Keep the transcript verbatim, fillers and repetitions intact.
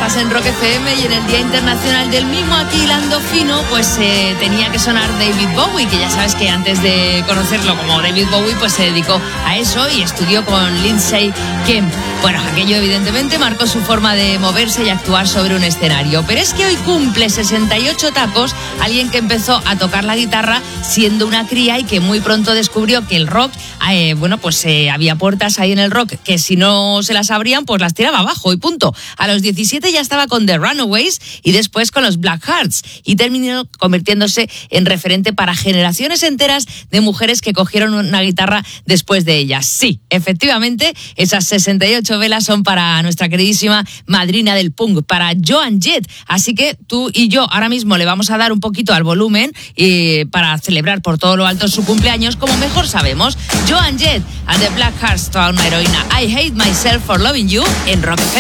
estás en Rock F M y en el Día Internacional del Mimo, aquí hilando fino, pues eh, tenía que sonar David Bowie, que ya sabes que antes de conocerlo como David Bowie, pues se dedicó a eso y estudió con Lindsay Kemp. Bueno, aquello evidentemente marcó su forma de moverse y actuar sobre un escenario. Pero es que hoy cumple sesenta y ocho tacos alguien que empezó a tocar la guitarra siendo una cría y que muy pronto descubrió que el rock, eh, bueno, pues eh, había puertas ahí en el rock que si no se las abrían, pues las tiraba abajo y punto. A los diecisiete ya estaba con The Runaways y después con los Blackhearts y terminó convirtiéndose en referente para generaciones enteras de mujeres que cogieron una guitarra después de ellas. Sí, efectivamente, esas sesenta y ocho velas son para nuestra queridísima madrina del punk, para Joan Jett. Así que tú y yo ahora mismo le vamos a dar un poquito al volumen eh, para celebrar por todo lo alto su cumpleaños, como mejor sabemos. Joan Jett and the Blackhearts, toda una heroína. I Hate Myself for Loving You en Rock F M.